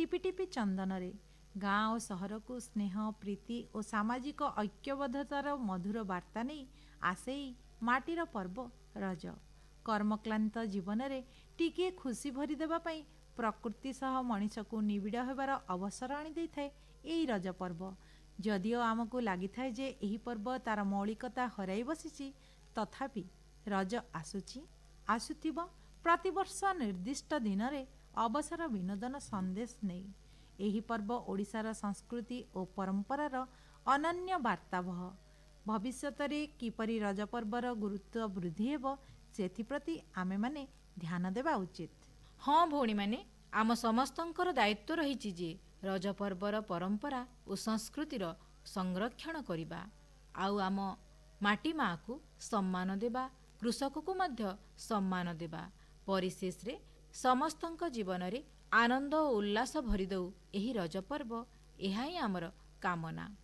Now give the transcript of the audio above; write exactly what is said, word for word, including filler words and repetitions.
टिपि टिपि चंदन गाँ और सहर को स्नेह प्रीति और सामाजिक ऐक्यबद्धतार मधुर वार्ता नहीं आसे माटीर पर्व रज। कर्मक्लांत जीवन में टिके खुशी भरी देबा पई प्रकृति सह मनीष को निबिड़ होबार अवसर आनी थाए यही रज पर्व। जदिओ आमको लगी थाए जे एही पर्व तार मौलिकता हराई बसिछि तथापि रज आसुछि आसुथिबो प्रतिवर्ष निर्दिष्ट दिन में अवसर विनोदन संदेश नहीं। एही पर्व ओडिशार संस्कृति और परंपरार अनन्य वार्तावह। भविष्यत रे किपरि रज पर्वर गुरुत्व वृद्धि हेबो सेथिप्रति आमे माने ध्यान देबा उचित। हाँ भौणी माने आम समस्तंकर दायित्व रही जे रज पर्वर परंपरा और संस्कृतिर संरक्षण करिबा आउ आम माटी माँ को सम्मान देबा कृषक को मध्य सम्मान देबा परिशेष रे समस्तंक जीवन रे आनंद और उल्लास भरी दऊ एही रज पर्व एहा ही आमर कामना।